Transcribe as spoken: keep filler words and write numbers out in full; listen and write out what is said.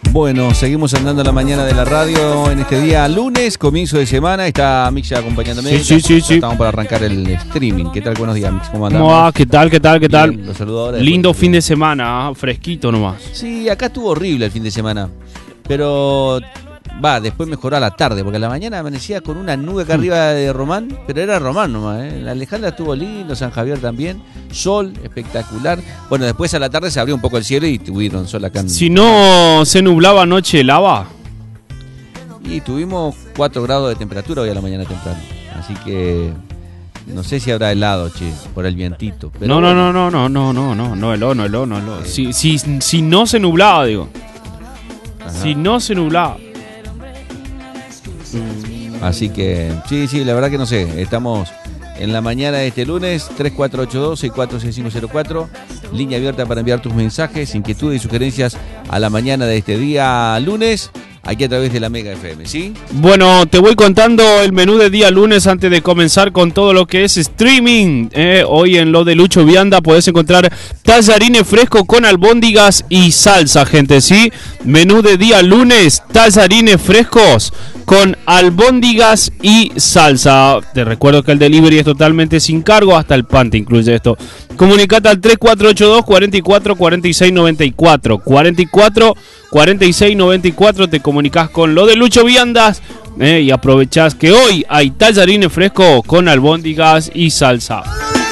Bueno, seguimos andando la mañana de la radio en este día lunes, comienzo de semana. Está Mixa acompañándome. Sí, sí, sí, sí. Estamos para arrancar el streaming. ¿Qué tal? Buenos días, Mix. ¿Cómo andamos? ¿Cómo va? ¿Qué tal? ¿Qué tal? ¿Qué tal? Bien, los saludo ahora. Lindo fin de semana, fresquito nomás. Sí, acá estuvo horrible el fin de semana. Pero va, después mejoró a la tarde, porque a la mañana amanecía con una nube acá arriba de Román, pero era Román nomás, ¿eh? La Alejandra estuvo lindo, San Javier también, sol espectacular. Bueno, después a la tarde se abrió un poco el cielo y tuvieron sol acá en... Si no se nublaba anoche, ¿helaba? Y tuvimos cuatro grados de temperatura hoy a la mañana temprano, así que no sé si habrá helado, che, por el vientito. Pero no, no, bueno. no, no, no, no, no, no heló, no heló, no heló. Si, si, si no se nublaba, digo. Ajá. Si no se nublaba. Así que, sí, sí, la verdad que no sé, estamos en la mañana de este lunes, tres cuatro ocho dos, seis cuatro seis cinco cero cuatro, línea abierta para enviar tus mensajes, inquietudes y sugerencias a la mañana de este día lunes, aquí a través de la Mega F M, ¿sí? Bueno, te voy contando el menú de día lunes antes de comenzar con todo lo que es streaming. Eh, hoy en lo de Lucho Vianda podés encontrar tallarines frescos con albóndigas y salsa, gente, ¿sí? Menú de día lunes, tallarines frescos con albóndigas y salsa. Te recuerdo que el delivery es totalmente sin cargo, hasta el pan te incluye esto. Comunicate al tres cuatro ocho dos, cuatro cuatro, cuatro seis nueve cuatro. cuatro cuatro, cuatro seis nueve cuatro, te comunicas con lo de Lucho Viandas eh, y aprovechás que hoy hay tallarines frescos con albóndigas y salsa.